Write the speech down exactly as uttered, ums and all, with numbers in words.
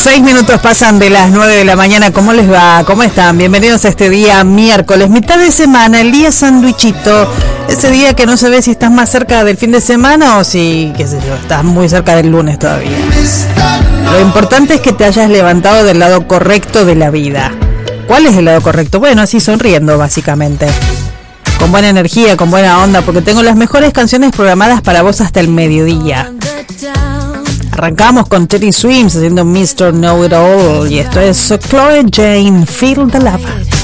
Seis minutos pasan de las nueve de la mañana. ¿Cómo les va? ¿Cómo están? Bienvenidos a este día miércoles, mitad de semana, el día sandwichito. Ese día que no sabes si estás más cerca del fin de semana o si, qué sé yo, estás muy cerca del lunes todavía. Lo importante es que te hayas levantado del lado correcto de la vida. ¿Cuál es el lado correcto? Bueno, así sonriendo básicamente. Con buena energía, con buena onda, porque tengo las mejores canciones programadas para vos hasta el mediodía. Arrancamos con Teddy Swims haciendo mister Know It All y esto es Chloe Jane, Feel the Love.